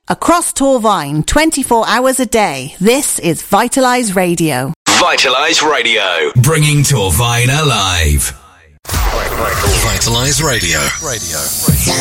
Across Torvine, 24 hours a day, this is Vitalise Radio. Vitalise Radio, bringing Torvine alive. Vitalise Radio.